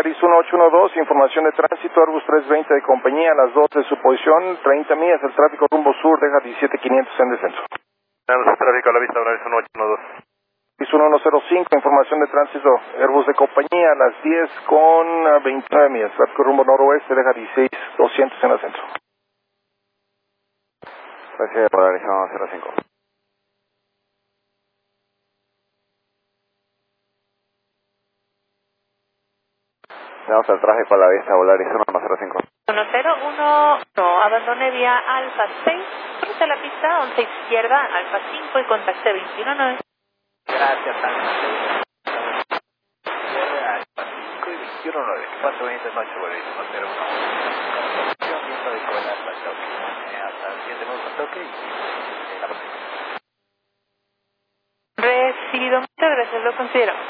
Paris 1812, información de tránsito, Airbus 320 de compañía, a las 2 de su posición, 30 millas, el tráfico rumbo sur, deja 17500 en descenso. Tenemos tráfico a la vista, Paris 1812. Paris 1105, información de tránsito, Airbus de compañía, a las 10 con 29 millas, tráfico rumbo noroeste, deja 16200 en ascenso. Gracias, Polaris 105. Tenemos el tráfico a la vista, Polaris 105. 101, no, abandone vía Alfa 6, cruce la pista 11 izquierda, Alfa 5 y contacte 219. Gracias, Alfa 5 y 219, 420 noche, Polaris 101. Viento de cola hasta el toque, hasta 7 minutos al toque y la próxima. Recibido, muchas gracias, lo consideramos.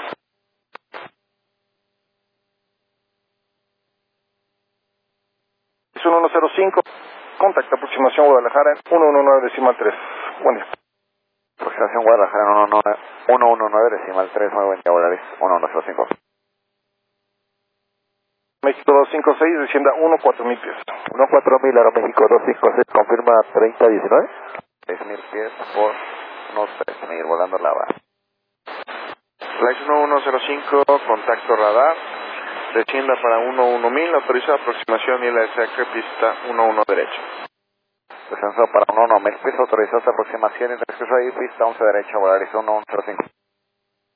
Es 1105, contacto aproximación Guadalajara 119 decimal 3. Buen día. Aproximación Guadalajara 119 decimal 3, muy buen día, Polaris 1105. México 256, descienda 14000 pies. 14000, Aeroméxico 256, confirma 3019. 6000 pies por unos 3000, volando lava. Flight 1105, contacto radar. Descienda para 11000, autorizada aproximación y la exacta pista 11 derecho. Descenso para 11000 pies, autorizada aproximación y descenso ahí, pista 11 derecho, Polaris 1105.